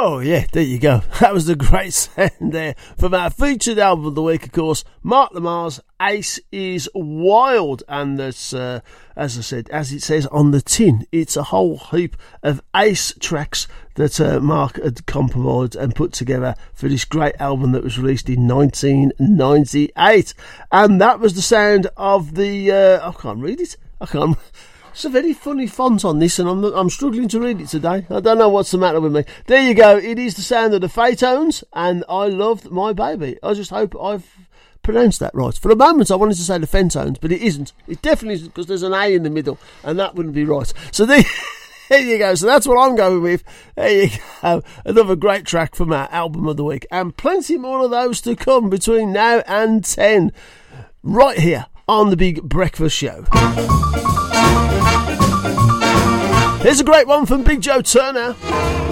Oh, yeah, there you go. That was the great sound there from our featured album of the week, of course, Mark Lamar's Ace is Wild. And that's, as I said, as it says on the tin, it's a whole heap of Ace tracks that Mark had compromised and put together for this great album that was released in 1998. And that was the sound of the... I can't read it. It's a very funny font on this, and I'm struggling to read it today. I don't know what's the matter with me. There you go. It is the sound of the Faytones, and I loved My Baby. I just hope I've pronounced that right. For a moment, I wanted to say the Fentones, but it isn't. It definitely isn't, because there's an A in the middle, and that wouldn't be right. So there you go. So that's what I'm going with. There you go. Another great track from our album of the week, and plenty more of those to come between now and 10, right here on the Big Breakfast Show. Here's a great one from Big Joe Turner.